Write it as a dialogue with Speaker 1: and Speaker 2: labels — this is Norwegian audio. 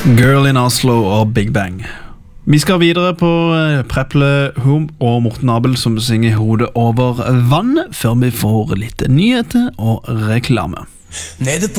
Speaker 1: Girl in Oslo og Big Bang. Vi skal videre på Preple Hum og Morten Abel som synger Hodet over vann, før vi får litt nyheter og reklame.
Speaker 2: Nede på